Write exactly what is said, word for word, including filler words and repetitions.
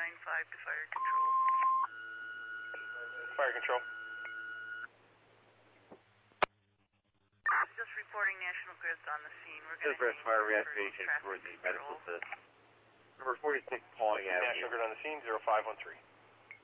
nine five to fire control. Fire control. Just reporting National Grid's on the scene. We're going to Just fire reactivation for the medical assist. Number forty-six calling out. National Grid on the scene, zero five one three.